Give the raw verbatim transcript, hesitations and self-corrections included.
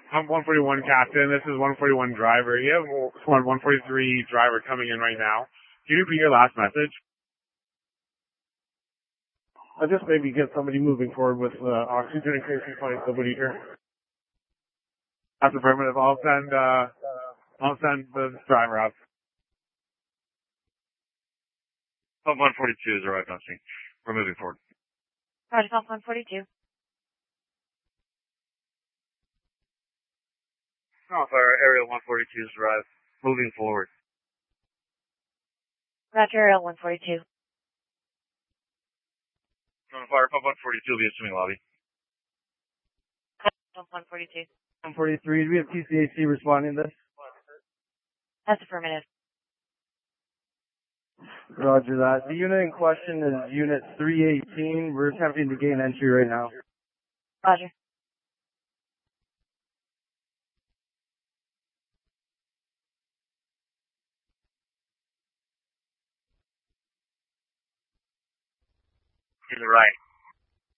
I'm one forty-one captain. This is one forty-one driver. You have one forty-three driver coming in right now. Can you repeat your last message? I'll just maybe get somebody moving forward with uh, oxygen increasing points. Somebody here. That's affirmative. I'll send. Uh, I'll send the driver up. Pump one forty-two is arrived on scene. We're moving forward. Roger, Pump one forty-two. Fire Aerial one forty-two is arrived. Moving forward. Roger, Aerial one forty-two. Fire Pump one forty-two will be assuming lobby. Pump one forty-two. one forty-three, do we have T C A C responding to this? That's affirmative. Roger that. The unit in question is Unit three eighteen. We're attempting to gain entry right now. Roger. To the right.